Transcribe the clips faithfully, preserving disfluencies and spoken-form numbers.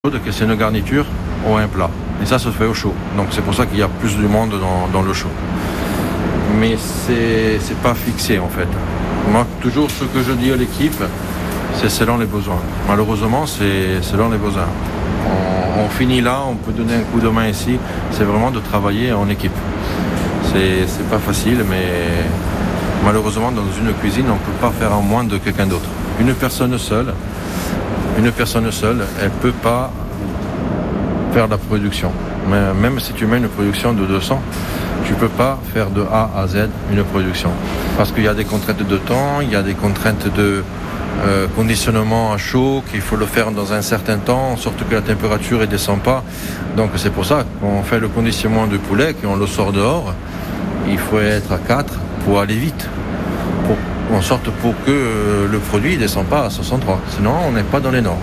que c'est une garniture ou un plat. Et ça se fait au chaud. Donc c'est pour ça qu'il y a plus de monde dans, dans le chaud. Mais c'est, c'est pas fixé en fait. Moi, toujours ce que je dis à l'équipe, c'est selon les besoins. Malheureusement, c'est selon les besoins. On, on finit là, on peut donner un coup de main ici. C'est vraiment de travailler en équipe. C'est, c'est pas facile, mais malheureusement, dans une cuisine, on ne peut pas faire en moins de quelqu'un d'autre. Une personne seule, une personne seule, elle ne peut pas faire de la production. Mais même si tu mets une production de deux cents, tu ne peux pas faire de A à Z une production. Parce qu'il y a des contraintes de temps, il y a des contraintes de euh, conditionnement à chaud, qu'il faut le faire dans un certain temps, en sorte que la température ne descend pas. Donc c'est pour ça qu'on fait le conditionnement du poulet, qu'on le sort dehors. Il faut être à quatre pour aller vite. Pour, en sorte pour que euh, le produit ne descende pas à soixante-trois. Sinon, on n'est pas dans les normes.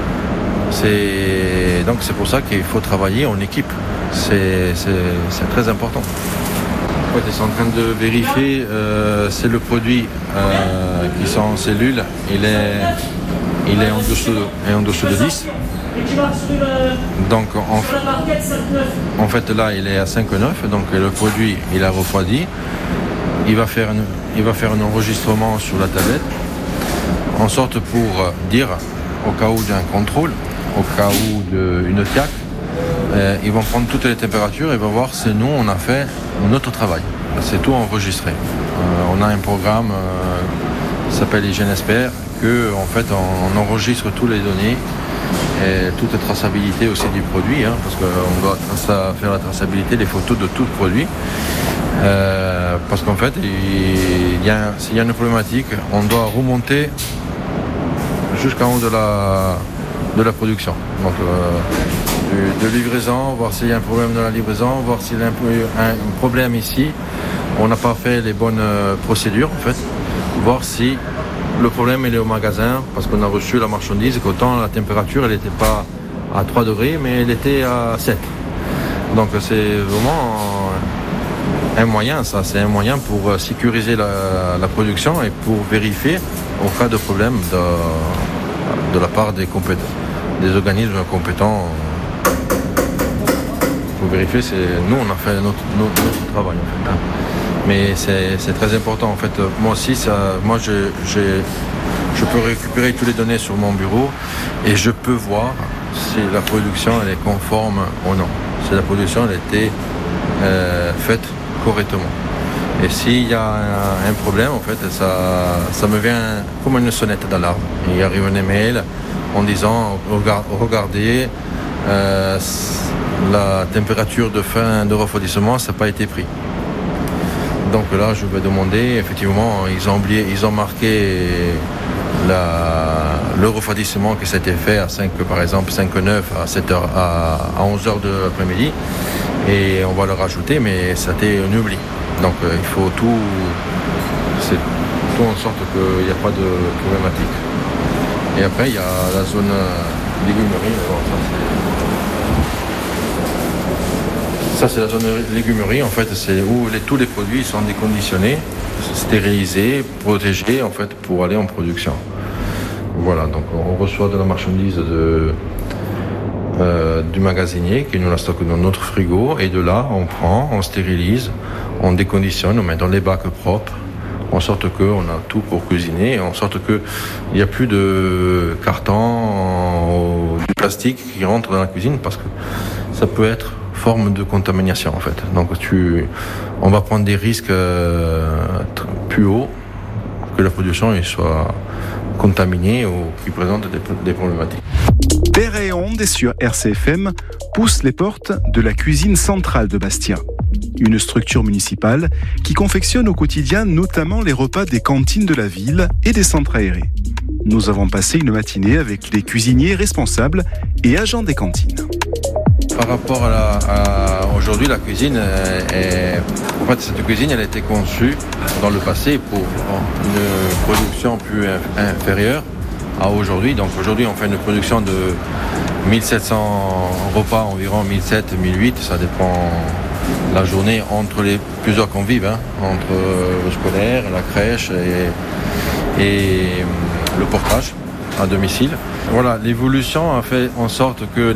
C'est, donc c'est pour ça qu'il faut travailler en équipe. C'est, c'est, c'est très important. En fait, ils sont en train de vérifier, euh, c'est le produit euh, qui sont en cellule, il est, il est en dessous de, en dessous de dix. Donc en, en fait là il est à cinq virgule neuf, donc le produit il a refroidi. Il va faire, une, il va faire un enregistrement sur la tablette en sorte pour dire au cas où d'un contrôle, au cas où d'une T I A C, euh, ils vont prendre toutes les températures et vont voir si nous on a fait notre travail. C'est tout enregistré. Euh, on a un programme euh, qui s'appelle HygieneSpert que en fait on, on enregistre toutes les données et toute la traçabilité aussi du produit, hein, parce qu'on doit traça, faire la traçabilité des photos de tout le produit. Euh, parce qu'en fait, il y a, s'il y a une problématique, on doit remonter jusqu'en haut de la, de la production. Donc, euh, de, de livraison, voir s'il y a un problème dans la livraison, voir s'il y a un, un, un problème ici. On n'a pas fait les bonnes euh, procédures, en fait. Voir si le problème il est au magasin, parce qu'on a reçu la marchandise, qu'autant la température, elle n'était pas à trois degrés, mais elle était à sept. Donc, c'est vraiment un moyen, ça, c'est un moyen pour sécuriser la, la production et pour vérifier au cas de problème de, de la part des, compét- des organismes compétents. Pour vérifier, c'est, nous on a fait notre, notre, notre travail en fait. Mais c'est, c'est très important en fait. Moi aussi, ça, moi je, je, je peux récupérer toutes les données sur mon bureau et je peux voir si la production elle est conforme ou non. Si la production elle était euh, faite correctement. Et s'il y a un, un problème, en fait, ça, ça me vient comme une sonnette d'alarme. Il arrive un email en disant regardez, euh, la température de fin de refroidissement, ça n'a pas été pris. Donc là, je vais demander, effectivement, ils ont oublié, ils ont marqué la, le refroidissement que s'était fait à cinq, par exemple, cinq neuf à sept heures, à, à onze heures de l'après-midi. Et on va le rajouter, mais c'était un oubli. Donc euh, il faut tout, c'est tout en sorte qu'il n'y a pas de problématique. Et après, il y a la zone euh, légumerie. Alors, ça, c'est... ça, c'est la zone légumerie. En fait, c'est où les, tous les produits sont déconditionnés, stérilisés, protégés, en fait, pour aller en production. Voilà, donc on reçoit de la marchandise de... Euh, du magasinier qui nous la stocke dans notre frigo et de là on prend, on stérilise, on déconditionne, on met dans les bacs propres en sorte qu'on a tout pour cuisiner, en sorte qu'il n'y a plus de carton ou du plastique qui rentre dans la cuisine parce que ça peut être forme de contamination en fait. Donc tu, on va prendre des risques euh, plus hauts que la production soit contaminée ou qui présente des, des problématiques. Terre et Onde sur R C F M pousse les portes de la cuisine centrale de Bastia. Une structure municipale qui confectionne au quotidien notamment les repas des cantines de la ville et des centres aérés. Nous avons passé une matinée avec les cuisiniers responsables et agents des cantines. Par rapport à, la, à aujourd'hui, la cuisine, est, en fait, cette cuisine, elle a été conçue dans le passé pour une production plus inférieure à aujourd'hui. Donc aujourd'hui, on fait une production de mille sept cents repas, environ mille sept cents, mille huit cents, ça dépend la journée entre les plusieurs convives, hein, entre le scolaire, la crèche et, et le portage à domicile. Voilà, l'évolution a fait en sorte que